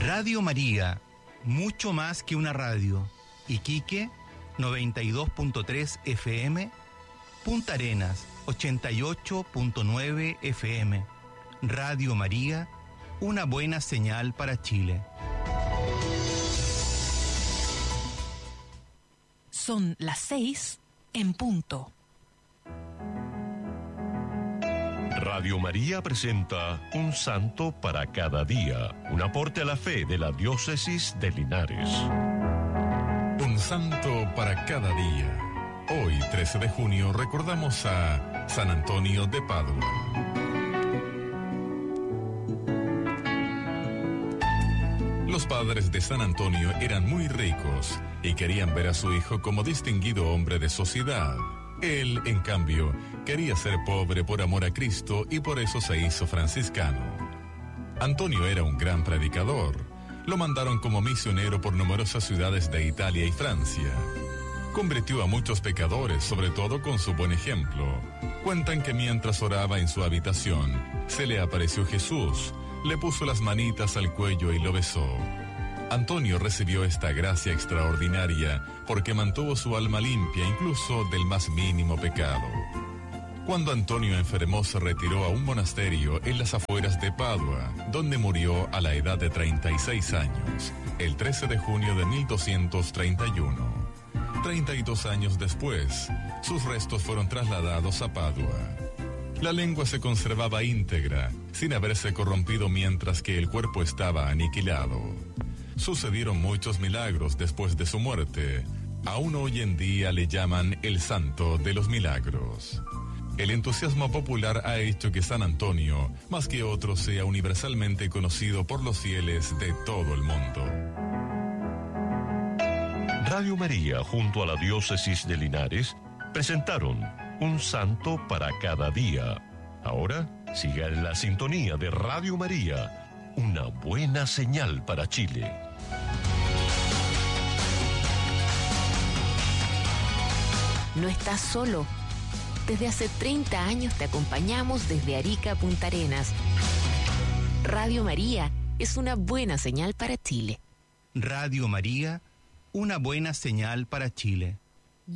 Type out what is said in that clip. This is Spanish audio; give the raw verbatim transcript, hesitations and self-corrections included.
Radio María, mucho más que una radio. Iquique, noventa y dos punto tres F M. Punta Arenas, ochenta y ocho punto nueve F M. Radio María, una buena señal para Chile. Son las seis en punto. Radio María presenta Un Santo para cada día, un aporte a la fe de la Diócesis de Linares. Un Santo para cada día. Hoy, trece de junio, recordamos a San Antonio de Padua. Los padres de San Antonio eran muy ricos y querían ver a su hijo como distinguido hombre de sociedad. Él, en cambio, quería ser pobre por amor a Cristo y por eso se hizo franciscano. Antonio era un gran predicador. Lo mandaron como misionero por numerosas ciudades de Italia y Francia. Convirtió a muchos pecadores, sobre todo con su buen ejemplo. Cuentan que mientras oraba en su habitación, se le apareció Jesús, le puso las manitas al cuello y lo besó. Antonio recibió esta gracia extraordinaria porque mantuvo su alma limpia incluso del más mínimo pecado. Cuando Antonio enfermó, se retiró a un monasterio en las afueras de Padua, donde murió a la edad de treinta y seis años, el trece de junio de mil doscientos treinta y uno. treinta y dos años después, sus restos fueron trasladados a Padua. La lengua se conservaba íntegra, sin haberse corrompido mientras que el cuerpo estaba aniquilado. Sucedieron muchos milagros después de su muerte. Aún hoy en día le llaman el Santo de los Milagros. El entusiasmo popular ha hecho que San Antonio, más que otro, sea universalmente conocido por los fieles de todo el mundo. Radio María, junto a la Diócesis de Linares, presentaron Un Santo para cada día. Ahora, siga en la sintonía de Radio María, una buena señal para Chile. No estás solo. Desde hace treinta años te acompañamos desde Arica a Punta Arenas. Radio María es una buena señal para Chile. Radio María, una buena señal para Chile.